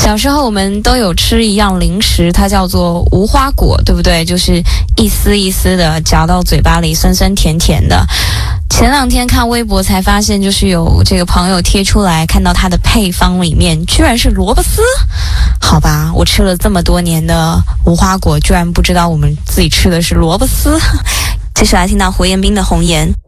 小时候我们都有吃一样零食，它叫做无花果，对不对？就是一丝一丝的嚼到嘴巴里，酸酸甜甜的。前两天看微博才发现，就是有这个朋友贴出来，看到它的配方里面居然是萝卜丝。好吧，我吃了这么多年的无花果，居然不知道我们自己吃的是萝卜丝。接下来听到胡彦斌的《红颜》。